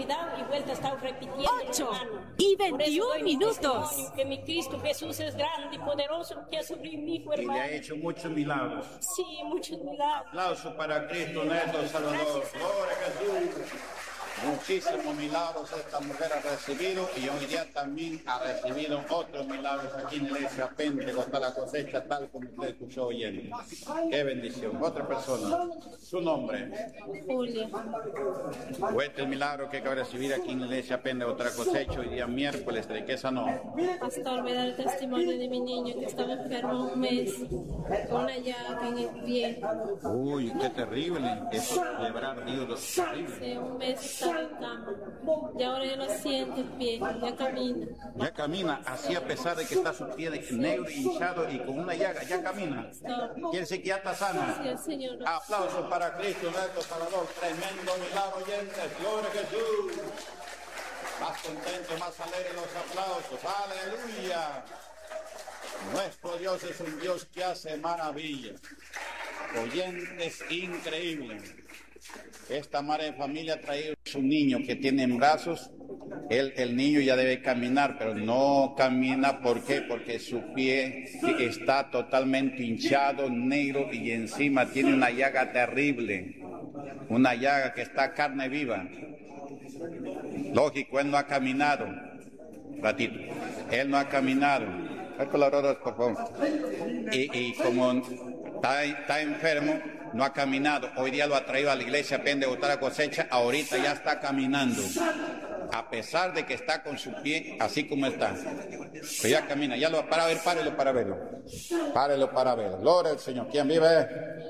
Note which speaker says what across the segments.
Speaker 1: cuidado y vuelta está repitiendo.
Speaker 2: 8:21 minutos.
Speaker 1: Que mi Cristo Jesús es grande y poderoso, que ha sobre mi hijo,
Speaker 3: Y le
Speaker 1: hermano.
Speaker 3: ha hecho muchos milagros.
Speaker 1: Sí, muchos milagros.
Speaker 3: Aplauso para Cristo nuestro Salvador. Gloria a Jesús. Muchísimos milagros esta mujer ha recibido y hoy día también ha recibido otros milagros aquí en la iglesia Pentecostal la cosecha, tal como usted escuchó oyendo. Qué bendición. Otra persona, su nombre.
Speaker 4: Julia.
Speaker 3: Fue el milagro que acaba de recibir aquí en la iglesia Pentecostal la cosecha hoy día miércoles, ¿de qué sanó?
Speaker 4: Pastor, me da el testimonio de mi niño que estaba enfermo un mes con una llaga en el pie.
Speaker 3: Uy, qué terrible. Eso quebrar Dios, terrible.
Speaker 4: Hace un mes estaba en cama y ahora ya no siente el pie, ya camina.
Speaker 3: Ya camina, así a pesar de que está su pie negro, hinchado y con una llaga, ya camina. Quiere decir que ya está sana.
Speaker 4: Sí, el Señor.
Speaker 3: Aplausos para Cristo nuestro Salvador. Tremendo milagro, oyentes. Gloria a Jesús. Más contento, más alegre los aplausos. Aleluya. Nuestro Dios es un Dios que hace maravillas. Oyentes, increíble. Esta madre de familia ha traído a su niño que tiene en brazos. El niño ya debe caminar, pero no camina. ¿Por qué? Porque su pie está totalmente hinchado, negro, y encima tiene una llaga terrible. Una llaga que está carne viva. Lógico, él no ha caminado. Ratito. Él no ha caminado. Hay colaboradores, por favor. Y como está enfermo, no ha caminado. Hoy día lo ha traído a la iglesia Pentecostal la cosecha. Ahorita ya está caminando. A pesar de que está con su pie así como está. Pero ya camina. Ya lo ha parado. A ver, párelo para verlo. Párelo para verlo. Gloria al Señor. ¿Quién vive?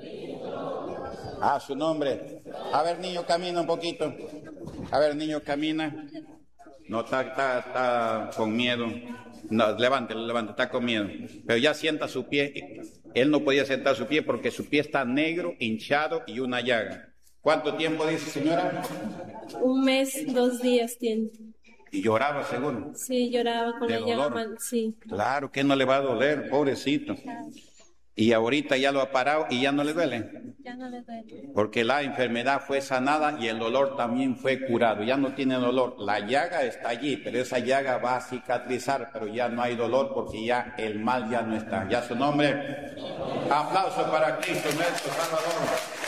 Speaker 3: Su nombre. A ver, niño, camina un poquito. A ver, niño, camina. No, está con miedo. No, levante, está con miedo. Pero ya sienta su pie. Él no podía sentar su pie porque su pie está negro, hinchado y una llaga. ¿Cuánto tiempo dice, señora?
Speaker 4: Un mes, 2 días tiene.
Speaker 3: Y lloraba, seguro.
Speaker 4: Sí, lloraba con
Speaker 3: ¿De
Speaker 4: la llaga.
Speaker 3: dolor?
Speaker 4: Sí.
Speaker 3: Claro que no le va a doler, pobrecito. Y ahorita ya lo ha parado y ya no le duele.
Speaker 4: Ya no le duele.
Speaker 3: Porque la enfermedad fue sanada y el dolor también fue curado. Ya no tiene dolor. La llaga está allí, pero esa llaga va a cicatrizar, pero ya no hay dolor porque ya el mal ya no está. Ya su nombre. Aplauso para Cristo nuestro Salvador.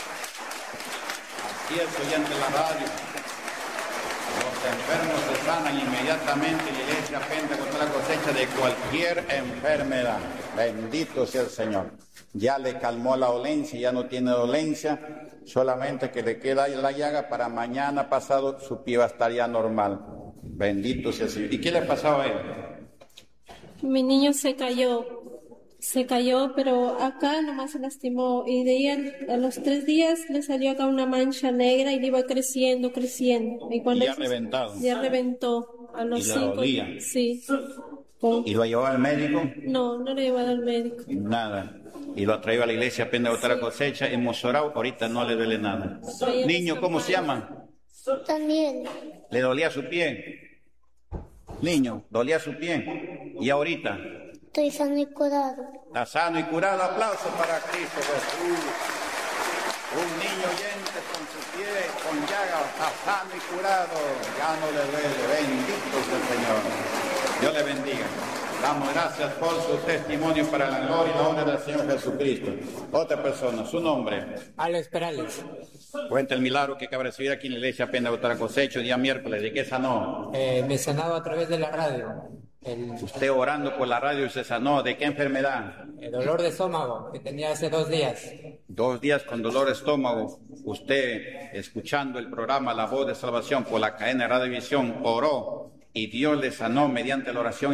Speaker 3: Así es, oyente de la radio. Los enfermos se sanan inmediatamente y la iglesia Pentecostal la cosecha de cualquier enfermedad. Bendito sea el Señor. Ya le calmó la dolencia, ya no tiene dolencia, solamente que le queda la llaga para mañana pasado su pie va a estar ya normal. Bendito sea el Señor. ¿Y qué le pasaba a él?
Speaker 4: Mi niño se cayó, pero acá nomás se lastimó y de ahí a los 3 días le salió acá una mancha negra y le iba creciendo. Y cuando
Speaker 3: Ya reventado.
Speaker 4: Ya reventó a los
Speaker 3: ¿Y le
Speaker 4: 5.
Speaker 3: dolía?
Speaker 4: Sí.
Speaker 3: ¿Y lo ha llevado al médico?
Speaker 4: No le he llevado al médico.
Speaker 3: Nada. Y lo ha traído a la iglesia Pentecostal la cosecha, hemos orado, ahorita no le duele nada. Niño, ¿cómo se llama?
Speaker 5: También.
Speaker 3: ¿Le dolía su pie? Niño, dolía su pie. ¿Y ahorita?
Speaker 5: Estoy sano y curado.
Speaker 3: Está sano y curado. Aplausos para Cristo Jesús. Un niño oyente con su pie, con llaga, está sano y curado. Ya no le duele. Bendito sea el Señor. Dios le bendiga. Damos gracias por su testimonio para la gloria y la honra del Señor Jesucristo. Otra persona, su nombre.
Speaker 6: Alex Perales.
Speaker 3: Cuenta el milagro que acaba de recibir aquí en la iglesia Pentecostal la cosecha, día miércoles. ¿De qué sanó?
Speaker 6: Me sanaba a través de la radio.
Speaker 3: Usted orando por la radio y se sanó. ¿De qué enfermedad?
Speaker 6: El dolor de estómago que tenía hace 2 días.
Speaker 3: 2 días con dolor de estómago. Usted, escuchando el programa La Voz de Salvación por la cadena de Radiovisión, oró y Dios le sanó mediante la oración.